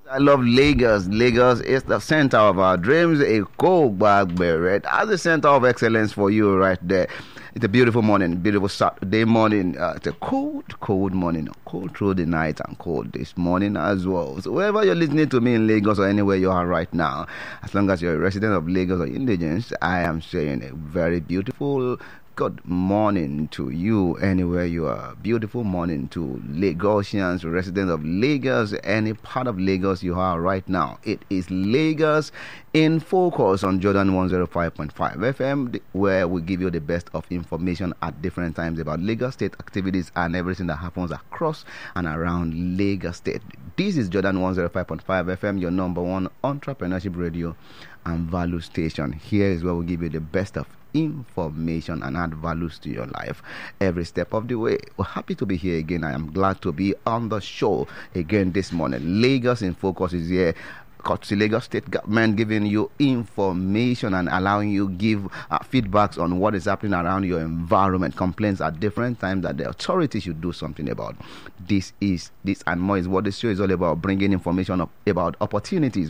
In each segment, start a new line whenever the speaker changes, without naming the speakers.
I love Lagos. Lagos is the center of our dreams. A cold bag beret as the center of excellence for you right there. It's a beautiful morning, beautiful Saturday morning. It's a cold morning, cold through the night and cold this morning as well. So wherever you're listening to me in Lagos or anywhere you are right now, as long as you're a resident of Lagos or indigents, I am saying a very beautiful good morning to you anywhere you are. Beautiful morning to Lagosians, residents of Lagos, any part of Lagos you are right now. It is Lagos in Focus on Jordan 105.5 FM, where we give you the best of information at different times about Lagos State activities and everything that happens across and around Lagos State. This is Jordan 105.5 FM, your number one entrepreneurship radio and value station. Here is where we give you the best of information and add values to your life every step of the way. We're happy to be here again. I am glad to be on the show again this morning. Lagos in Focus is here. The Lagos State government giving you information and allowing you give feedbacks on what is happening around your environment. Complaints at different times that the authorities should do something about. This and more is what the show is all about, bringing information about opportunities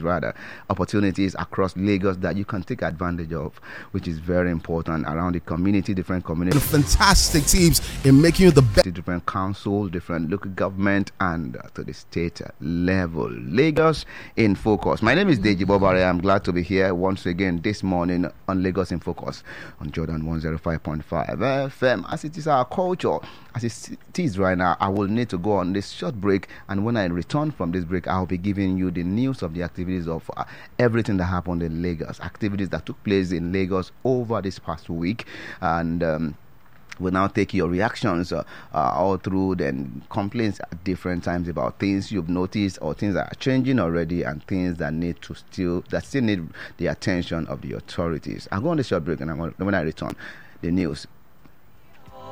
across Lagos that you can take advantage of, which is very important around the community, different communities.
Fantastic teams in making you the best.
Different council, different local government, and to the state level. Lagos in Focus. My name is Deji Bobare. I'm glad to be here once again this morning on Lagos in Focus on Jordan 105.5 FM. As it is our culture, as it is right now, I will need to go on this short break, and when I return from this break, I'll be giving you the news of the activities of everything that happened in Lagos, activities that took place in Lagos over this past week, and we'll now take your reactions all through, then complaints at different times about things you've noticed or things that are changing already and things that still need the attention of the authorities. I'll go on the short break, and when I return, the news